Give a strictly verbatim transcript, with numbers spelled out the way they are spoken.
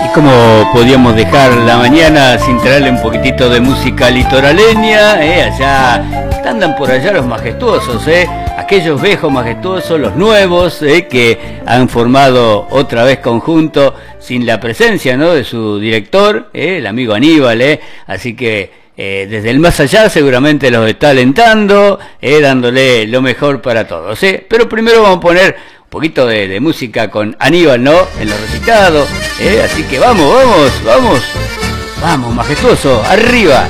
Como podíamos dejar la mañana sin traerle un poquitito de música litoraleña, eh, allá andan por allá los majestuosos, eh, aquellos viejos majestuosos, los nuevos, eh, que han formado otra vez conjunto sin la presencia, ¿no?, de su director, eh, el amigo Aníbal, eh, así que eh, desde el más allá seguramente los está alentando, eh, dándole lo mejor para todos, eh. Pero primero vamos a poner un poquito de, de música con Aníbal, ¿no?, en los recitados, ¿eh? Así que vamos, vamos, vamos, vamos, majestuoso, arriba.